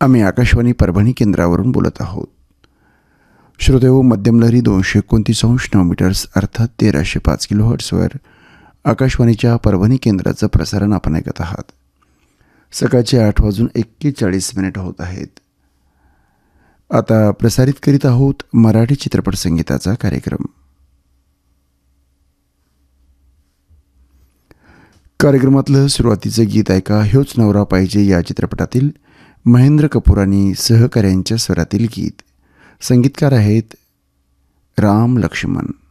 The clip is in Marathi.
आम्ही आकाशवाणी परभणी केंद्रावरून बोलत आहोत. श्रोतेहो, मध्यम लहरी 229 मीटर्स अर्थात 1305 किलोहर्ट्झवर आकाशवाणीच्या परभणी केंद्राचं प्रसारण आपण ऐकत आहात. सकाळचे 8:41 होत आहेत. आता प्रसारित करीत आहोत मराठी चित्रपट संगीताचा कार्यक्रम. कार्यक्रमातलं सुरुवातीचं गीत ऐका. ह्योच नवरा पाहिजे या चित्रपटातील महेंद्र कपूर आणि सहकाऱ्यांच्या स्वरातील गीत. संगीतकार आहेत राम लक्ष्मण.